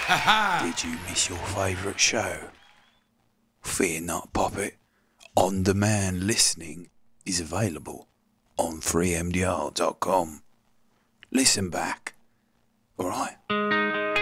Did you miss your favourite show? Fear not, Poppet. On-demand listening is available on 3mdr.com. Listen back. Alright?